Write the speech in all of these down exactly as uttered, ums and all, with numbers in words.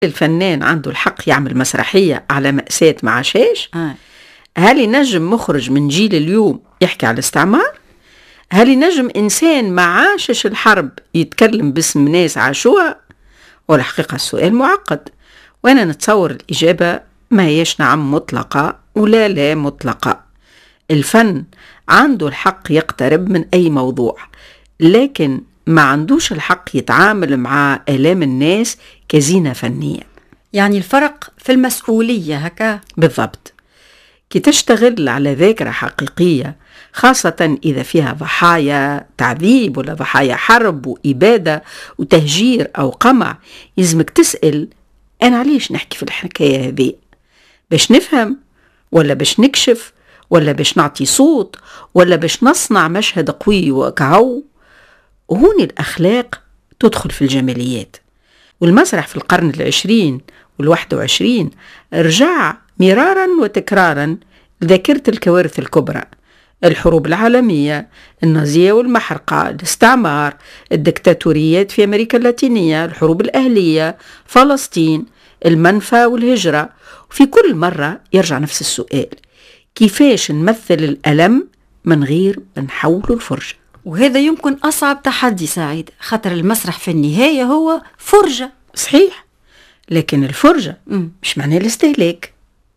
الفنان عنده الحق يعمل مسرحية على مأساة ما عاشاش؟ آه. هل ينجم مخرج من جيل اليوم يحكي على الاستعمار؟ هل ينجم إنسان ما عاشش الحرب يتكلم باسم ناس عاشوها؟ والحقيقة السؤال معقد، وأنا نتصور الإجابة ما هيش نعم مطلقة ولا لا مطلقة. الفن عنده الحق يقترب من أي موضوع، لكن ما عندوش الحق يتعامل مع آلام الناس كزينة فنية. يعني الفرق في المسؤولية هكا بالضبط. كي تشتغل على ذاكرة حقيقية، خاصة إذا فيها ضحايا تعذيب ولا ضحايا حرب وإبادة وتهجير أو قمع، يلزمك تسأل أنا علاش نحكي في الحكاية هذه؟ باش نفهم ولا باش نكشف ولا باش نعطي صوت ولا باش نصنع مشهد قوي وكهو؟ وهون الأخلاق تدخل في الجماليات. والمسرح في القرن العشرين والواحد وعشرين رجع مرارا وتكرارا لذاكرة الكوارث الكبرى: الحروب العالمية، النازية والمحرقة، الاستعمار، الدكتاتوريات في أمريكا اللاتينية، الحروب الأهلية، فلسطين، المنفى والهجرة. وفي كل مرة يرجع نفس السؤال: كيفاش نمثل الألم من غير ما نحوله الفرجة؟ وهذا يمكن أصعب تحدي سعيد، خاطر المسرح في النهاية هو فرجة. صحيح، لكن الفرجة م. مش معناه الاستهلاك.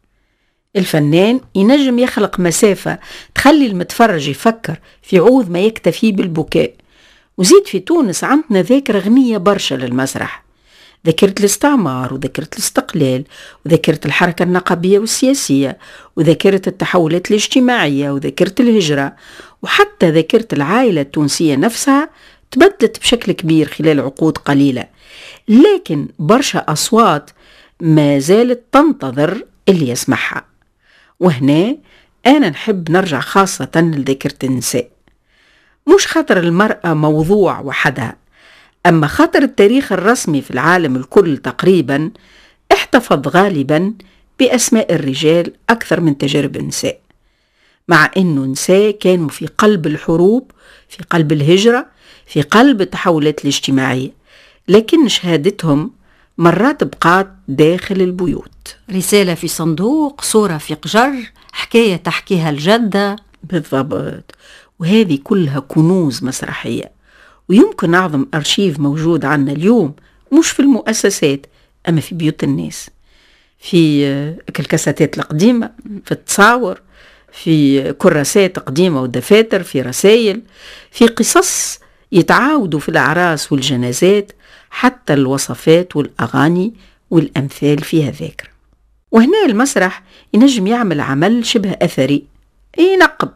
الفنان ينجم يخلق مسافة تخلي المتفرج يفكر في عوض ما يكتفي بالبكاء. وزيد في تونس عندنا ذاكرة غنية برشا للمسرح، ذاكرة الاستعمار وذاكرة الاستقلال وذاكرة الحركة النقابية والسياسية وذاكرة التحولات الاجتماعية وذاكرة الهجرة، وحتى ذاكرة العائلة التونسية نفسها تبدلت بشكل كبير خلال عقود قليلة. لكن برشا أصوات ما زالت تنتظر اللي يسمعها. وهنا أنا نحب نرجع خاصة لذاكرة النساء، مش خاطر المرأة موضوع وحدها، أما خاطر التاريخ الرسمي في العالم الكل تقريبا احتفظ غالبا بأسماء الرجال أكثر من تجارب النساء، مع أنه نساء كانوا في قلب الحروب، في قلب الهجرة، في قلب التحولات الاجتماعية، لكن شهادتهم مرات بقات داخل البيوت. رسالة في صندوق، صورة في قجر، حكاية تحكيها الجدة. بالضبط. وهذه كلها كنوز مسرحية، ويمكن أعظم أرشيف موجود عنا اليوم مش في المؤسسات أما في بيوت الناس، في الكاساتات القديمة، في التصاور، في كراسات قديمة ودفاتر، في رسائل، في قصص يتعاودوا في الأعراس والجنازات، حتى الوصفات والأغاني والأمثال فيها ذاكرة. وهنا المسرح ينجم يعمل عمل شبه أثري ينقب،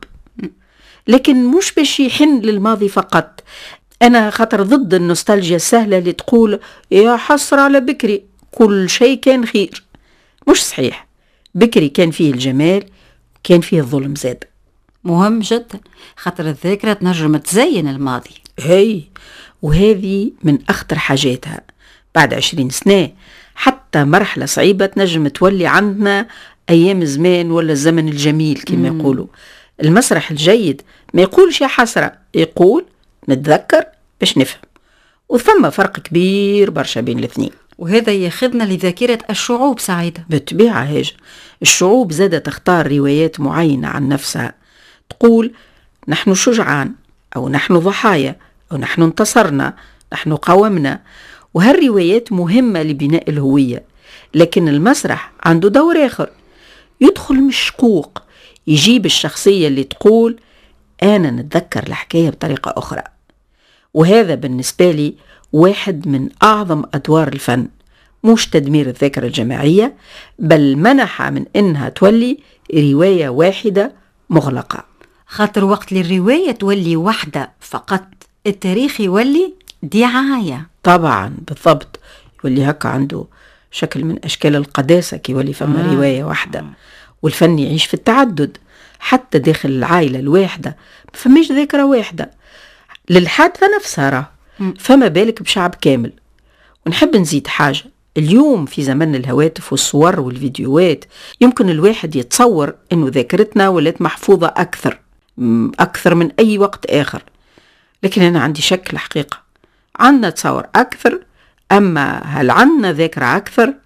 لكن مش باش يحن للماضي فقط. أنا خطر ضد النوستالجيا السهلة اللي تقول يا حسر على بكري كل شيء كان خير. مش صحيح، بكري كان فيه الجمال كان فيه الظلم زاد. مهم جدا، خاطر الذاكرة تنجم تزين الماضي. هي وهذه من أخطر حاجاتها. بعد عشرين سنة حتى مرحلة صعيبة تنجم تولي عندنا أيام زمان ولا الزمن الجميل كما يقولوا. المسرح الجيد ما يقولش يا حسرة، يقول نتذكر باش نفهم. وثم فرق كبير برشا بين الاثنين، وهذا ياخذنا لذاكرة الشعوب سعيدة. بالطبيعة هاجة الشعوب زادة تختار روايات معينة عن نفسها، تقول نحن شجعان أو نحن ضحايا أو نحن انتصرنا، نحن قاومنا. وهالروايات مهمة لبناء الهوية، لكن المسرح عنده دور آخر، يدخل مشقوق، يجيب الشخصية اللي تقول أنا نتذكر الحكاية بطريقة أخرى. وهذا بالنسبة لي واحد من أعظم أدوار الفن، مش تدمير الذاكرة الجماعية، بل منحة من إنها تولي رواية واحدة مغلقة. خاطر وقت للرواية تولي واحدة فقط، التاريخ يولي دعاية. طبعا بالضبط، يولي هكا عنده شكل من أشكال القداسة كي يولي فما آه. رواية واحدة. والفن يعيش في التعدد، حتى داخل العائلة الواحدة فماش ذاكرة واحدة للحادثة نفسها راه، فما بالك بشعب كامل. ونحب نزيد حاجة، اليوم في زمن الهواتف والصور والفيديوهات يمكن الواحد يتصور انه ذاكرتنا ولات محفوظة اكثر اكثر من اي وقت اخر، لكن انا عندي شك الحقيقة. عندنا تصور اكثر أما هل عندنا ذاكرة أكثر؟